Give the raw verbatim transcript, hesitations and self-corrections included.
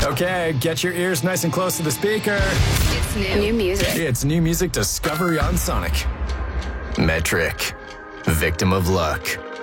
Okay, get your ears nice and close to the speaker. It's new. New music. It's new music discovery on Sonic. Metric. Victim of luck.